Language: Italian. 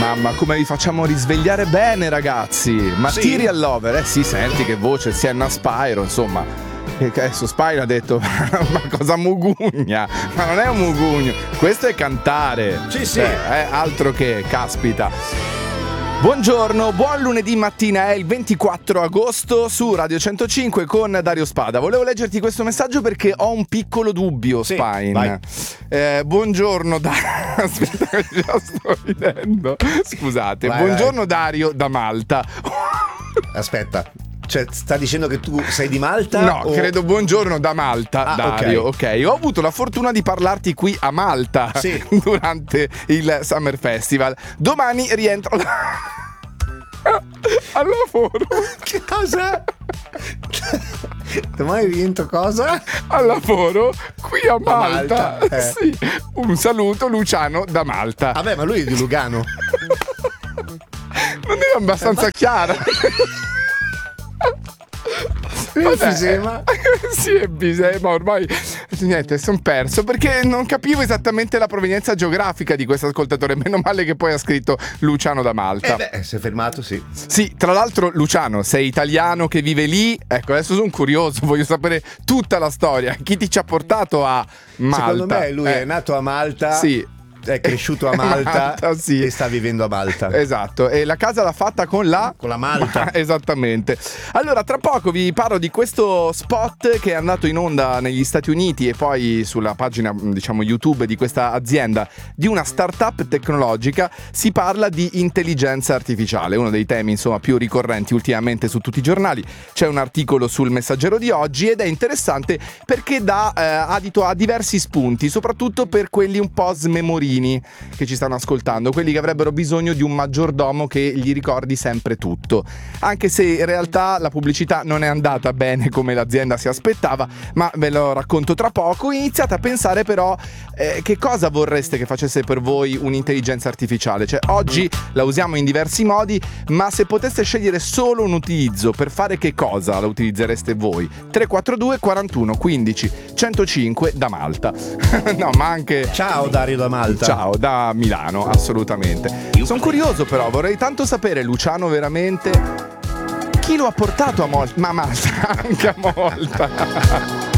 mamma, come vi facciamo risvegliare bene, ragazzi. Material Lover, sì, senti che voce, Sienna Spyro, insomma. E adesso Spyro ha detto ma cosa mugugna? Ma non è un mugugno, questo è cantare. Sì. Altro che, caspita. Buongiorno, buon lunedì mattina, è il 24 agosto su Radio 105 con Dario Spada. Volevo leggerti questo messaggio perché ho un piccolo dubbio, Spine. Buongiorno aspetta che già sto ridendo. Scusate, buongiorno Dario da Malta. Aspetta. Cioè, sta dicendo che tu sei di Malta? No, credo buongiorno da Malta, Dario. Ok, ho avuto la fortuna di parlarti qui a Malta durante il Summer Festival. Domani rientro al lavoro. Che cosa? Domani rientro cosa? Al lavoro qui a Malta. Sì. Un saluto, Luciano da Malta. Vabbè, ma lui è di Lugano. Non era abbastanza chiara. Enfisema. Sì, è bisema, ormai niente, sono perso perché non capivo esattamente la provenienza geografica di questo ascoltatore. Meno male che poi ha scritto Luciano da Malta. Si è fermato, sì. Sì, tra l'altro, Luciano, sei italiano che vive lì? Ecco, adesso sono curioso, voglio sapere tutta la storia. Chi ti ci ha portato a Malta? Secondo me lui è nato a Malta. Sì. È cresciuto a Malta, sì. E sta vivendo a Malta. Esatto, e la casa l'ha fatta con la Malta. Esattamente. Allora, tra poco vi parlo di questo spot che è andato in onda negli Stati Uniti e poi sulla pagina, diciamo, YouTube di questa azienda, di una startup tecnologica. Si parla di intelligenza artificiale, uno dei temi, insomma, più ricorrenti ultimamente su tutti i giornali. C'è un articolo sul Messaggero di oggi ed è interessante perché dà adito a diversi spunti, soprattutto per quelli un po' smemorini che ci stanno ascoltando, quelli che avrebbero bisogno di un maggiordomo che gli ricordi sempre tutto, anche se in realtà la pubblicità non è andata bene come l'azienda si aspettava, ma ve lo racconto tra poco. Iniziate a pensare però che cosa vorreste che facesse per voi un'intelligenza artificiale. Cioè, oggi la usiamo in diversi modi, ma se poteste scegliere solo un utilizzo, per fare che cosa la utilizzereste voi? 342 41 15 105 da Malta. No, ma anche ciao Dario da Malta. Ciao, da Milano, assolutamente. Sono curioso però, vorrei tanto sapere, Luciano, veramente chi lo ha portato a Malta? Ma Malta, anche a Malta.